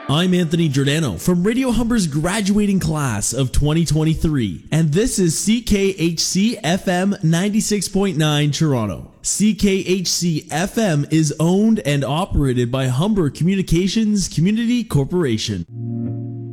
I'm Anthony Giordano from Radio Humber's graduating class of 2023, and this is CKHC FM 96.9 Toronto. CKHC FM is owned and operated by Humber Communications Community Corporation.